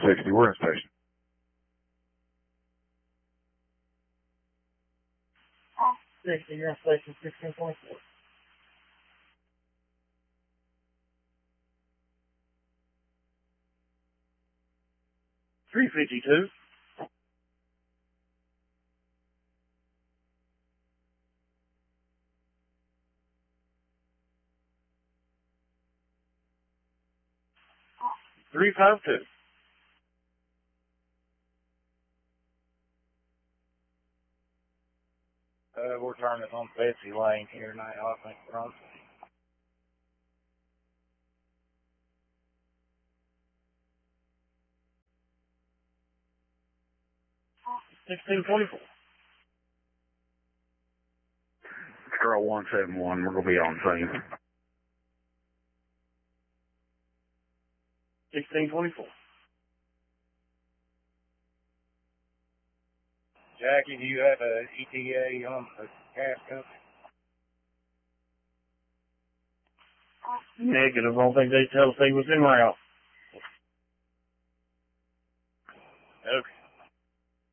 60, we're in station. You're in station 1624. 352. Three 5-2. We're turning on Betsy Lane here now. I think we're on 1624. Girl 171, we're going to be on scene. 1624. Jackie, do you have a ETA on the gas company? Negative. I don't think they tell us they was in route. Okay.